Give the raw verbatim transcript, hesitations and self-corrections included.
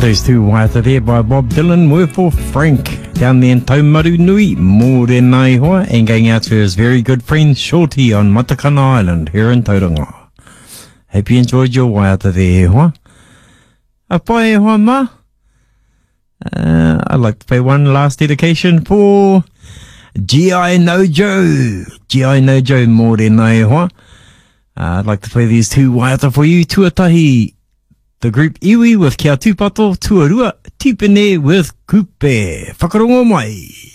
Those two waiata there by Bob Dylan were for Frank down there in Taumaru Nui, Mōrenai Hoa, and going out to his very good friend Shorty on Matakana Island here in Tauranga. Hope you enjoyed your waiata there, Hoa. A pai Hoa ma. Uh, I'd like to play one last dedication for G I No Joe. G I No Joe, Mōrenai Hoa. Uh, I'd like to play these two waiata for you, tuatahi. The group Iwi with Kia Tūpato, Tuarua, Tipene with Kupe. Whakarongo mai.